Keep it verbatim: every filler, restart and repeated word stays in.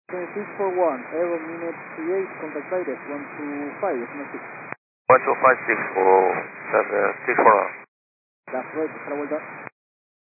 six four one, Aero minute three eight, contact Aires, one two five, decimal six. one two five six for, uh, six four one. That's right, está la vuelta.